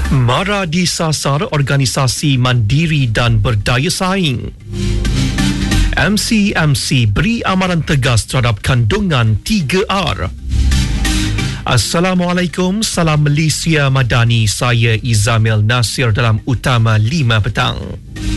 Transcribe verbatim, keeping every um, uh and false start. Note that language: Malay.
Mara disasar organisasi mandiri dan berdaya saing. M C M C beri amaran tegas terhadap kandungan tiga R. Assalamualaikum, salam Malaysia Madani. Saya Izamil Nasir dalam Utama lima petang.